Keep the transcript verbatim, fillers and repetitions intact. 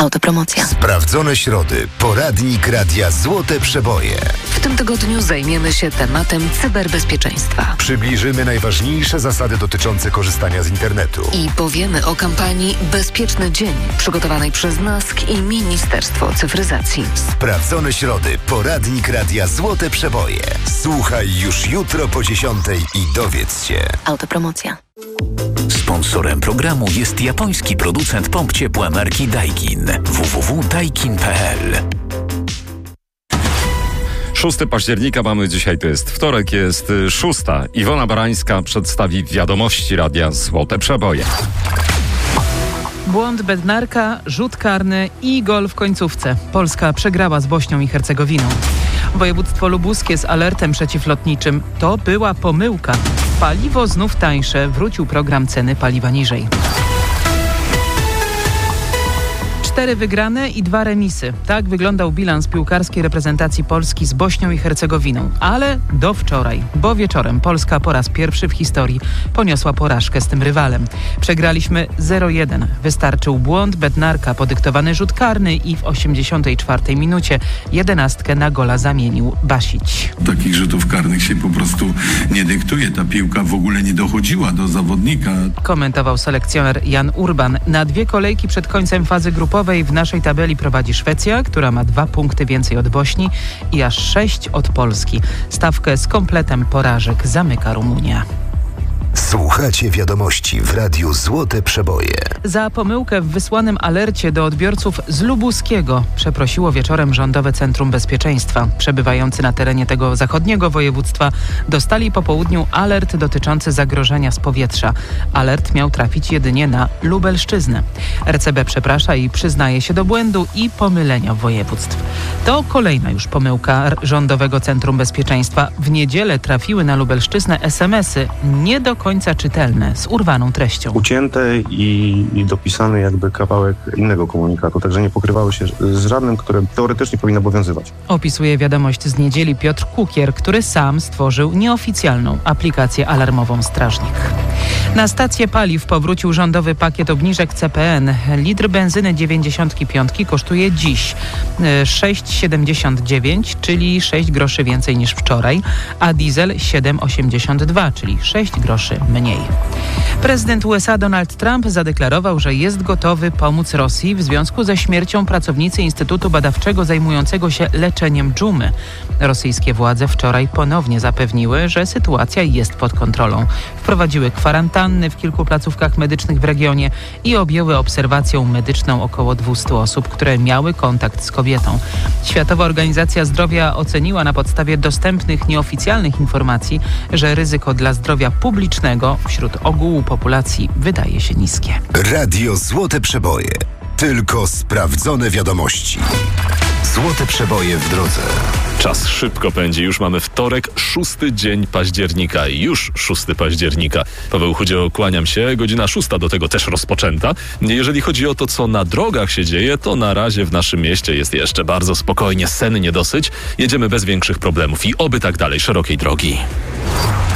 Autopromocja. Sprawdzone środy. Poradnik Radia Złote Przeboje. W tym tygodniu zajmiemy się tematem cyberbezpieczeństwa. Przybliżymy najważniejsze zasady dotyczące korzystania z internetu. I powiemy o kampanii Bezpieczny Dzień, przygotowanej przez NASK i Ministerstwo Cyfryzacji. Sprawdzone środy. Poradnik Radia Złote Przeboje. Słuchaj już jutro po dziesiątej i dowiedz się. Autopromocja. Sponsorem programu jest japoński producent pomp ciepła marki Daikin. w w w kropka daikin kropka p l. szóstego października mamy dzisiaj, to jest wtorek, jest szósta. Iwona Barańska przedstawi wiadomości Radia Złote Przeboje. Błąd Bednarka, rzut karny i gol w końcówce. Polska przegrała z Bośnią i Hercegowiną. Województwo lubuskie z alertem przeciwlotniczym. To była pomyłka. Paliwo znów tańsze. Wrócił program ceny paliwa niżej. Cztery wygrane i dwa remisy. Tak wyglądał bilans piłkarskiej reprezentacji Polski z Bośnią i Hercegowiną. Ale do wczoraj, bo wieczorem Polska po raz pierwszy w historii poniosła porażkę z tym rywalem. Przegraliśmy zero jeden. Wystarczył błąd Bednarka, podyktowany rzut karny i w osiemdziesiątej czwartej minucie jedenastkę na gola zamienił Basić. Takich rzutów karnych się po prostu nie dyktuje. Ta piłka w ogóle nie dochodziła do zawodnika. Komentował selekcjoner Jan Urban. Na dwie kolejki przed końcem fazy grupowej w naszej tabeli prowadzi Szwecja, która ma dwa punkty więcej od Bośni i aż sześć od Polski. Stawkę z kompletem porażek zamyka Rumunia. Słuchacie wiadomości w Radiu Złote Przeboje. Za pomyłkę w wysłanym alercie do odbiorców z Lubuskiego przeprosiło wieczorem Rządowe Centrum Bezpieczeństwa. Przebywający na terenie tego zachodniego województwa dostali po południu alert dotyczący zagrożenia z powietrza. Alert miał trafić jedynie na Lubelszczyznę. R C B przeprasza i przyznaje się do błędu i pomylenia województw. To kolejna już pomyłka Rządowego Centrum Bezpieczeństwa. W niedzielę trafiły na Lubelszczyznę es em esy nie do końca czytelne, z urwaną treścią. Ucięte i, i dopisany jakby kawałek innego komunikatu, także nie pokrywały się z żadnym, które teoretycznie powinno obowiązywać. Opisuje wiadomość z niedzieli Piotr Kukier, który sam stworzył nieoficjalną aplikację alarmową Strażnik. Na stację paliw powrócił rządowy pakiet obniżek C P N. Litr benzyny dziewięćdziesiąt pięć kosztuje dziś sześć siedemdziesiąt dziewięć, czyli sześć groszy więcej niż wczoraj, a diesel siedem osiemdziesiąt dwa, czyli sześć groszy mniej. Prezydent U S A Donald Trump zadeklarował, że jest gotowy pomóc Rosji w związku ze śmiercią pracownicy Instytutu Badawczego zajmującego się leczeniem dżumy. Rosyjskie władze wczoraj ponownie zapewniły, że sytuacja jest pod kontrolą. Wprowadziły kwarantanny w kilku placówkach medycznych w regionie i objęły obserwacją medyczną około dwieście osób, które miały kontakt z kobietą. Światowa Organizacja Zdrowia oceniła na podstawie dostępnych nieoficjalnych informacji, że ryzyko dla zdrowia publicznego wśród ogółu populacji wydaje się niskie. Radio Złote Przeboje. Tylko sprawdzone wiadomości. Złote Przeboje w drodze. Czas szybko pędzi. Już mamy wtorek, szósty dzień października. Już szóstego października. Paweł Chudzio, kłaniam się. Godzina szósta do tego też rozpoczęta. Jeżeli chodzi o to, co na drogach się dzieje, to na razie w naszym mieście jest jeszcze bardzo spokojnie, sennie dosyć. Jedziemy bez większych problemów i oby tak dalej, szerokiej drogi.